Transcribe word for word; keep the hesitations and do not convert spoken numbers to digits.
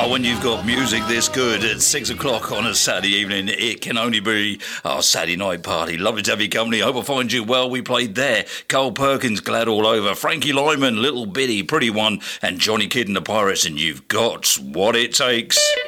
Oh, when you've got music this good at six o'clock on a Saturday evening, it can only be our Saturday night party. Lovely to have your company. Hope I find you well. We played there. Carl Perkins, Glad All Over. Frankie Lyman, Little Bitty, Pretty One, and Johnny Kidd and the Pirates. And you've got what it takes.